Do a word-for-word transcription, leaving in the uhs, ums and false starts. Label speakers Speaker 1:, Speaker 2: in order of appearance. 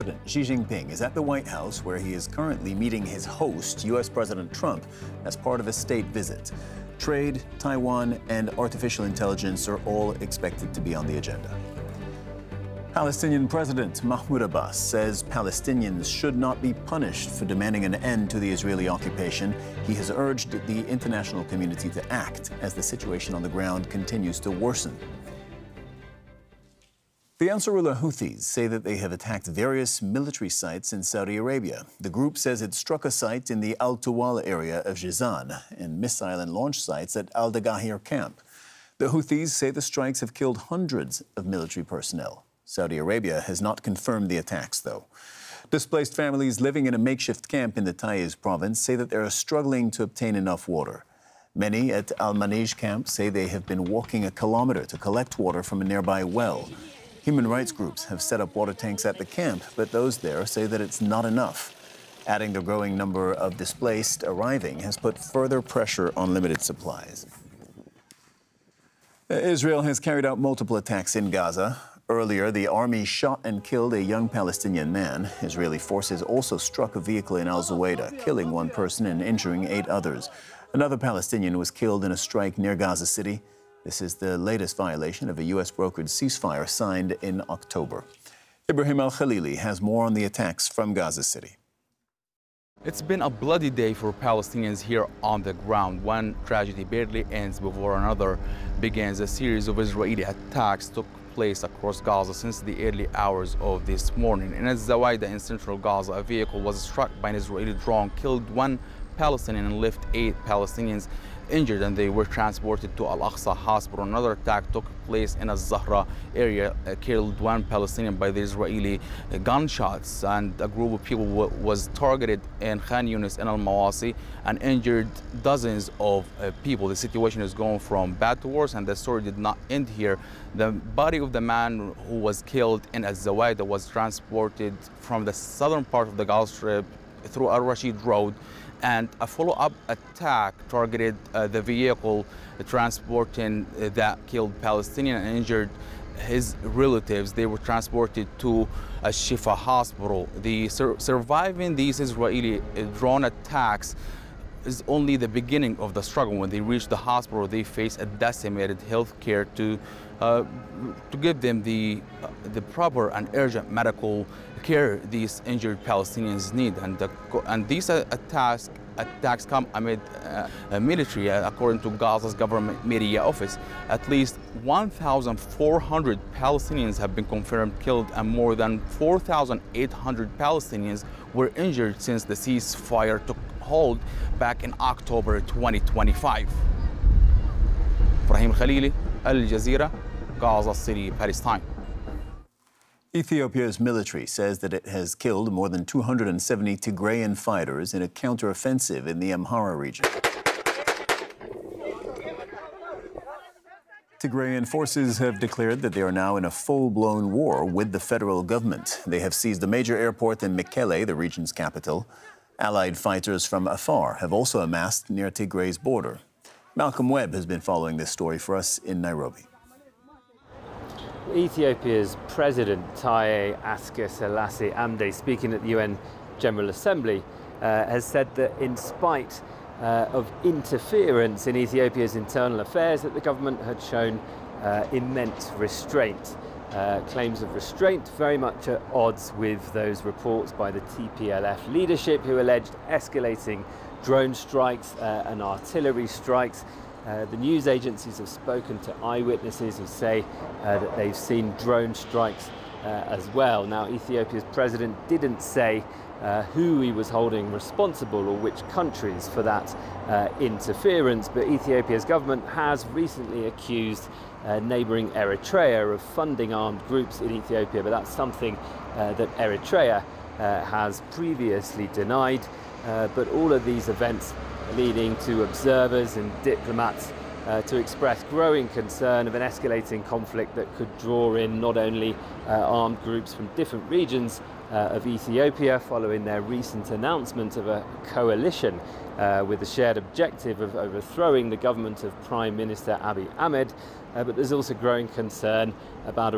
Speaker 1: President Xi Jinping is at the White House, where he is currently meeting his host, U S President Trump, as part of a state visit. Trade, Taiwan, and artificial intelligence are all expected to be on the agenda. Palestinian President Mahmoud Abbas says Palestinians should not be punished for demanding an end to the Israeli occupation. He has urged the international community to act as the situation on the ground continues to worsen. The Ansarullah Houthis say that they have attacked various military sites in Saudi Arabia. The group says it struck a site in the Al Tuwal area of Jizan and missile and launch sites at Al Dagahir camp. The Houthis say the strikes have killed hundreds of military personnel. Saudi Arabia has not confirmed the attacks, though. Displaced families living in a makeshift camp in the Taiz province say that they are struggling to obtain enough water. Many at Al Manij camp say they have been walking a kilometer to collect water from a nearby well. Human rights groups have set up water tanks at the camp, but those there say that it's not enough. Adding the growing number of displaced arriving has put further pressure on limited supplies. Israel has carried out multiple attacks in Gaza. Earlier, the army shot and killed a young Palestinian man. Israeli forces also struck a vehicle in Al Zuwaida, killing one person and injuring eight others. Another Palestinian was killed in a strike near Gaza City. This is the latest violation of a U S-brokered ceasefire signed in October. Ibrahim Al-Khalili has more on the attacks from Gaza City.
Speaker 2: It's been a bloody day for Palestinians here on the ground. One tragedy barely ends before another begins. A series of Israeli attacks took place across Gaza since the early hours of this morning. In Zawaida in central Gaza, a vehicle was struck by an Israeli drone, killed one Palestinian and left eight Palestinians injured, and they were transported to Al-Aqsa Hospital. Another attack took place in Al-Zahra area, uh, killed one Palestinian by the Israeli uh, gunshots, and a group of people was targeted in Khan Yunis and Al-Mawasi and injured dozens of uh, people. The situation is going from bad to worse, and the story did not end here. The body of the man who was killed in Al-Zawaida was transported from the southern part of the Gaza Strip through Al-Rashid Road, and a follow-up attack targeted uh, the vehicle transporting uh, that killed Palestinian and injured his relatives. They were transported to a Shifa hospital. The sur surviving these Israeli uh, drone attacks is only the beginning of the struggle. When they reach the hospital, they face a decimated health care to uh, to give them the uh, the proper and urgent medical care these injured Palestinians need. And the, and these uh, attacks attacks come amid uh, uh, military. Uh, according to Gaza's government media office, at least one thousand four hundred Palestinians have been confirmed killed, and more than four thousand eight hundred Palestinians were injured since the ceasefire took hold back in October twenty twenty-five. Ibrahim Khalili, Al Jazeera, Gaza City, Palestine.
Speaker 1: Ethiopia's military says that it has killed more than two hundred seventy Tigrayan fighters in a counteroffensive in the Amhara region. Tigrayan forces have declared that they are now in a full-blown war with the federal government. They have seized a major airport in Mekelle, the region's capital. Allied fighters from Afar have also amassed near Tigray's border. Malcolm Webb has been following this story for us in Nairobi.
Speaker 3: Ethiopia's President Taye Asque-Selassie Amde, speaking at the U N General Assembly, uh, has said that in spite uh, of interference in Ethiopia's internal affairs, that the government had shown uh, immense restraint. Uh, claims of restraint very much at odds with those reports by the T P L F leadership, who alleged escalating drone strikes uh, and artillery strikes. Uh, the news agencies have spoken to eyewitnesses who say uh, that they've seen drone strikes uh, as well. Now, Ethiopia's president didn't say uh, who he was holding responsible or which countries for that uh, interference, but Ethiopia's government has recently accused uh, neighbouring Eritrea of funding armed groups in Ethiopia, but that's something uh, that Eritrea uh, has previously denied. Uh, but all of these events leading to observers and diplomats uh, to express growing concern of an escalating conflict that could draw in not only uh, armed groups from different regions uh, of Ethiopia, following their recent announcement of a coalition uh, with the shared objective of overthrowing the government of Prime Minister Abiy Ahmed, uh, but there's also growing concern about a